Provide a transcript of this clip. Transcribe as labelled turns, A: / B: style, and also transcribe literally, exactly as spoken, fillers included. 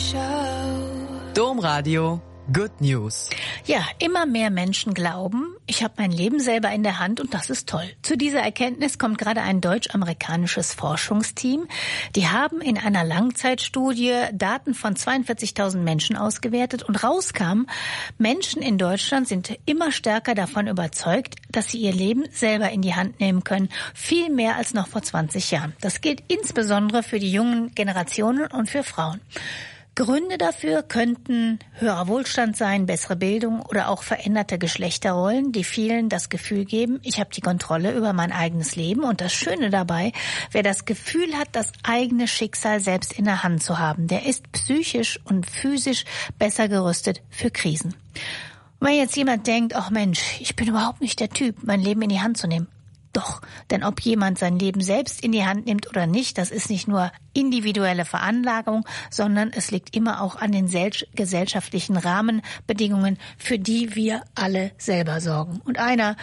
A: Domradio Good News.
B: Ja, immer mehr Menschen glauben, ich habe mein Leben selber in der Hand und das ist toll. Zu dieser Erkenntnis kommt gerade ein deutsch-amerikanisches Forschungsteam. Die haben in einer Langzeitstudie Daten von zweiundvierzigtausend Menschen ausgewertet und rauskam, Menschen in Deutschland sind immer stärker davon überzeugt, dass sie ihr Leben selber in die Hand nehmen können. Viel mehr als noch vor zwanzig Jahren. Das gilt insbesondere für die jungen Generationen und für Frauen. Gründe dafür könnten höherer Wohlstand sein, bessere Bildung oder auch veränderte Geschlechterrollen, die vielen das Gefühl geben, ich habe die Kontrolle über mein eigenes Leben. Und das Schöne dabei, wer das Gefühl hat, das eigene Schicksal selbst in der Hand zu haben, der ist psychisch und physisch besser gerüstet für Krisen. Und wenn jetzt jemand denkt, ach Mensch, ich bin überhaupt nicht der Typ, mein Leben in die Hand zu nehmen. Doch, denn ob jemand sein Leben selbst in die Hand nimmt oder nicht, das ist nicht nur individuelle Veranlagung, sondern es liegt immer auch an den gesellschaftlichen Rahmenbedingungen, für die wir alle selber sorgen. Und einer,